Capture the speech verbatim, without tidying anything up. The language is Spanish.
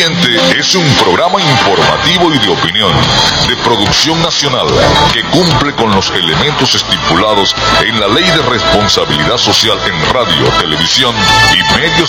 siguiente es un programa informativo y de opinión, de producción nacional, que cumple con los elementos estipulados en la Ley de Responsabilidad Social en Radio, Televisión y Medios